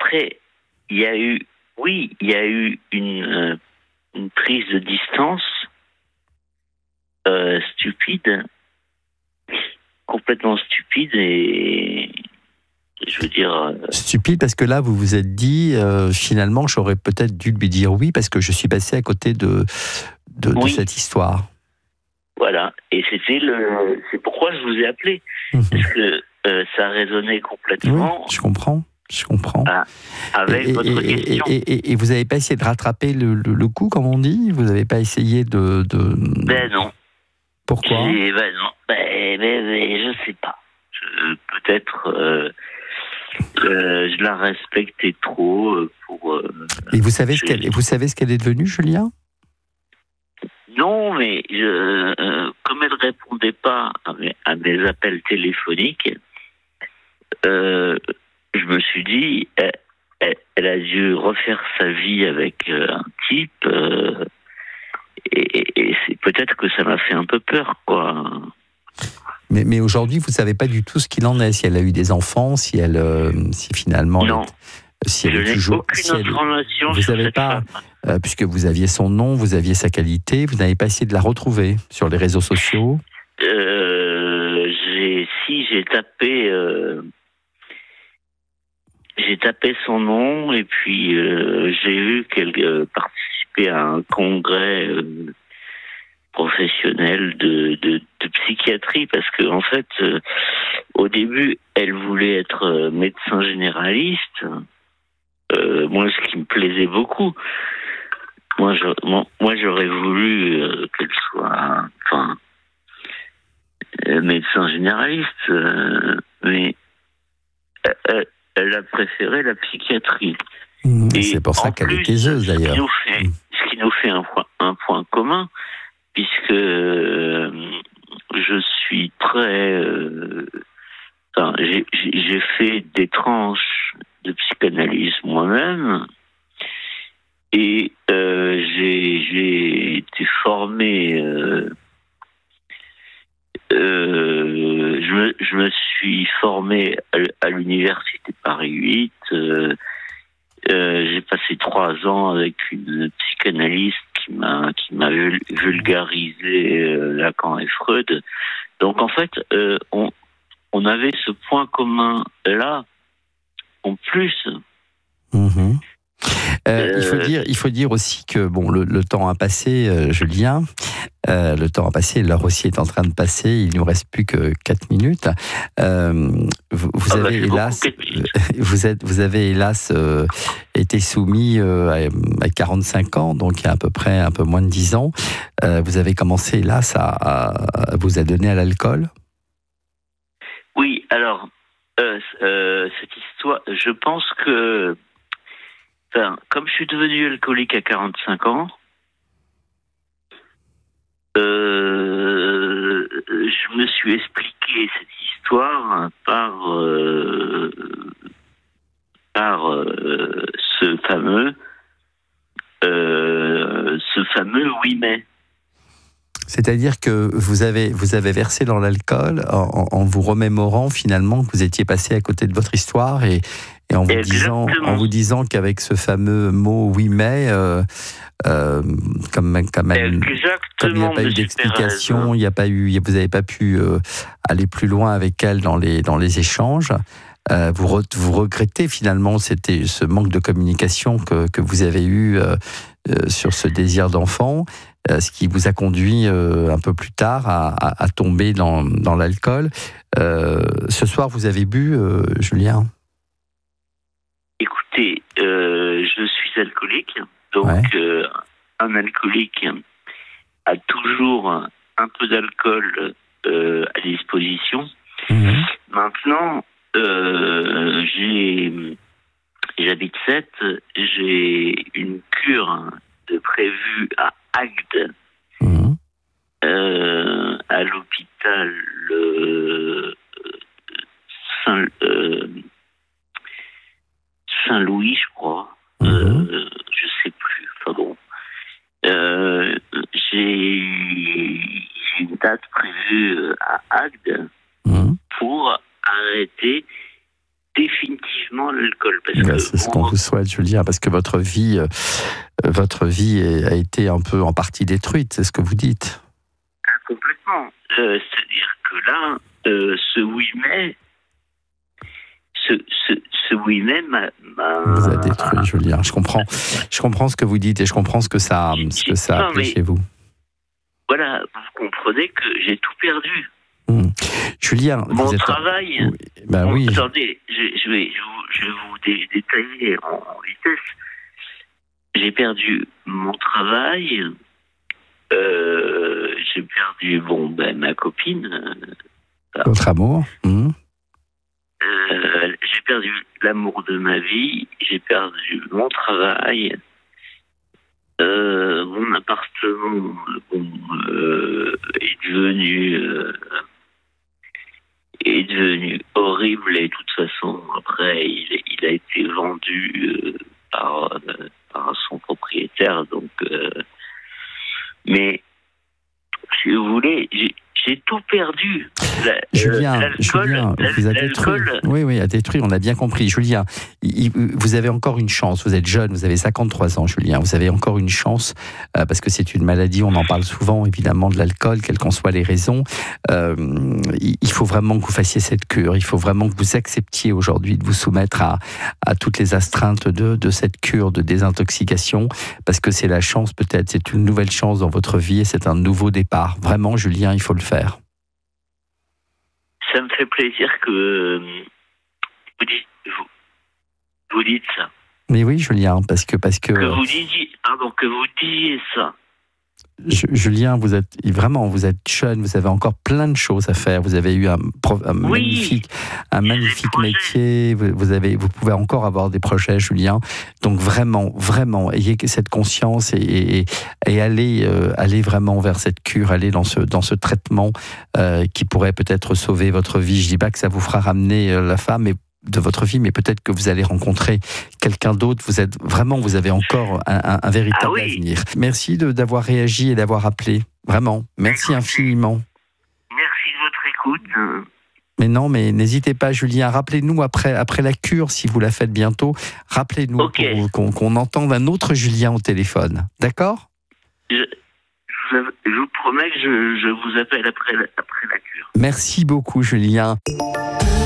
après, il y a eu une prise de distance stupide, complètement stupide, et je veux dire... Stupide parce que là, vous vous êtes dit, finalement, j'aurais peut-être dû lui dire oui parce que je suis passé à côté de cette histoire. Voilà, et c'est pourquoi je vous ai appelé, parce que ça résonnait complètement. Oui, je comprends. Avec votre question. Et vous n'avez pas essayé de rattraper le coup, comme on dit? Vous n'avez pas essayé de... Ben non. Pourquoi? Ben non. Je sais pas. Peut-être je la respectais trop pour... Et vous savez ce qu'elle est devenue, Julien? Non, mais comme elle répondait pas à mes appels téléphoniques, je me suis dit, elle a dû refaire sa vie avec un type, et c'est peut-être que ça m'a fait un peu peur, quoi. Mais aujourd'hui, vous savez pas du tout ce qu'il en est, si elle a eu des enfants, si finalement... Non. Si elle je est n'ai toujours... aucune information vous sur n'avez cette pas, femme. puisque vous aviez son nom, vous aviez sa qualité, vous n'avez pas essayé de la retrouver sur les réseaux sociaux? J'ai tapé son nom, et puis j'ai vu qu'elle participait à un congrès professionnel de psychiatrie, parce que en fait, au début, elle voulait être médecin généraliste. Moi, ce qui me plaisait beaucoup. Moi, j'aurais voulu qu'elle soit, médecin généraliste, mais elle a préféré la psychiatrie. Et c'est pour ça qu'elle est taiseuse, d'ailleurs. Ce qui nous fait un point commun, puisque je suis très... j'ai fait des tranches de psychanalyse moi-même, et j'ai été formé... je me suis formé à l'université Paris 8. J'ai passé 3 ans avec une psychanalyste qui m'a vulgarisé Lacan et Freud. Donc en fait, on avait ce point commun là, en plus. Il faut dire aussi que le temps a passé, Julien. Le temps a passé, l'heure aussi est en train de passer. Il ne nous reste plus que 4 minutes. Vous avez hélas été soumis à 45 ans, donc il y a à peu près un peu moins de 10 ans. Vous avez commencé hélas à vous adonner à l'alcool. Oui, alors cette histoire, je pense que comme je suis devenu alcoolique à 45 ans, je me suis expliqué cette histoire par ce fameux 8 mai. C'est-à-dire que vous avez versé dans l'alcool en vous remémorant finalement que vous étiez passé à côté de votre histoire et en vous disant qu'avec ce fameux mot 8 mai, comme il n'y a pas eu d'explication, vous n'avez pas pu aller plus loin avec elle dans les échanges. Vous regrettez finalement ce manque de communication que vous avez eu sur ce désir d'enfant, ce qui vous a conduit un peu plus tard à tomber dans l'alcool. Ce soir, vous avez bu, Julien? Écoutez, je suis alcoolique, donc un alcoolique a toujours un peu d'alcool à disposition. Maintenant, j'habite 7, j'ai une cure de prévue à Agde, à l'hôpital Saint-Louis, je crois. Je sais plus. Enfin bon. J'ai une date prévue à Agde pour arrêter définitivement définitivement l'alcool. C'est ce qu'on vous souhaite, Julien, parce que votre vie a été un peu en partie détruite, c'est ce que vous dites. Complètement. C'est-à-dire que là, ce 8 mai, ce 8 mai m'a... Vous a détruit, Julien. Je comprends ce que vous dites et je comprends ce que ça a appelé chez vous. Voilà, vous comprenez que j'ai tout perdu. Julien, mon travail. Oui. Attendez, je vais vous détailler en vitesse. J'ai perdu mon travail. J'ai perdu ma copine. Votre amour. J'ai perdu l'amour de ma vie. J'ai perdu mon travail. Mon appartement est devenu horrible et de toute façon après il a été vendu par son propriétaire, donc mais si vous voulez j'ai tout perdu. Julien, vous a détruit. Oui, a détruit, on a bien compris. Julien, vous avez encore une chance, vous êtes jeune, vous avez 53 ans, Julien, vous avez encore une chance, parce que c'est une maladie, on en parle souvent, évidemment, de l'alcool, quelles qu'en soient les raisons. Il faut vraiment que vous fassiez cette cure, il faut vraiment que vous acceptiez aujourd'hui de vous soumettre à toutes les astreintes de cette cure de désintoxication, parce que c'est la chance peut-être, c'est une nouvelle chance dans votre vie et c'est un nouveau départ. Vraiment, Julien, il faut le faire. Ça me fait plaisir que vous dites ça. Mais oui, Julien, parce que que vous disiez ça. Julien, vous êtes jeune, vous avez encore plein de choses à faire. Vous avez eu un magnifique métier. Vous pouvez encore avoir des projets, Julien. Donc vraiment, ayez cette conscience et allez vraiment vers cette cure, allez dans ce traitement qui pourrait peut-être sauver votre vie. Je dis pas que ça vous fera ramener la femme de votre vie, mais peut-être que vous allez rencontrer quelqu'un d'autre. Vous avez encore un véritable avenir. Merci d'avoir réagi et d'avoir appelé. Vraiment, merci infiniment. Merci de votre écoute. Mais n'hésitez pas, Julien. Rappelez-nous après la cure, si vous la faites bientôt. Rappelez-nous pour qu'on entende un autre Julien au téléphone. D'accord ? Je vous promets que je vous appelle après la cure. Merci beaucoup, Julien.